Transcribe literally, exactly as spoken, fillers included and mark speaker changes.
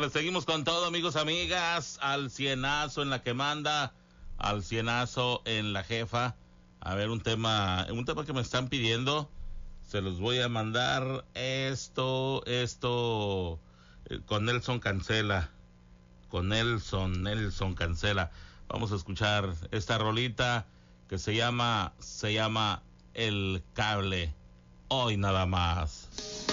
Speaker 1: Ándale, seguimos con todo, amigos, amigas. Al cienazo en la que manda, al cienazo en la jefa. A ver, un tema, un tema que me están pidiendo. Se los voy a mandar. Esto, esto, eh, con Nelson Cancela. Con Nelson, Nelson Cancela. Vamos a escuchar esta rolita que se llama, se llama El Cable. Hoy nada más.